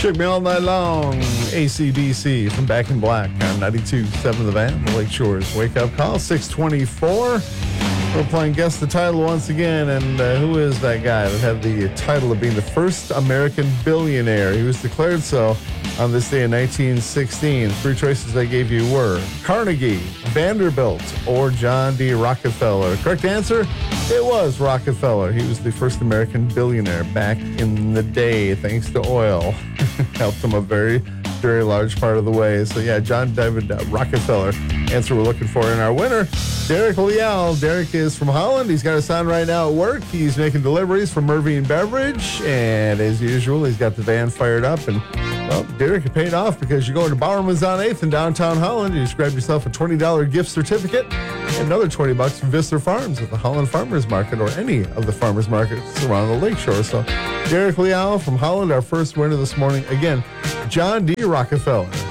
Shook Me All Night Long, AC/DC from Back in Black on 92.7 The Van, the Lake Shores Wake Up Call, 624. We're playing Guess the Title once again, and who is that guy that had the title of being the first American billionaire? He was declared so on this day in 1916. Three choices I gave you were Carnegie, Vanderbilt, or John D. Rockefeller. Correct answer? It was Rockefeller. He was the first American billionaire back in the day, thanks to oil. Helped him a very, very large part of the way. So yeah, John David Rockefeller. Answer we're looking for in our winner, Derek Leal. Derek is from Holland. He's got a sign right now at work. He's making deliveries from Mervine Beverage. And as usual, he's got the van fired up. And, well, Derek, you paid off because you're going to Bowerman's on 8th in downtown Holland. You just grabbed yourself a $20 gift certificate and another $20 from Visser Farms at the Holland Farmers Market or any of the farmers markets around the lakeshore. So Derek Leal from Holland, our first winner this morning. Again, John D. Rockefeller.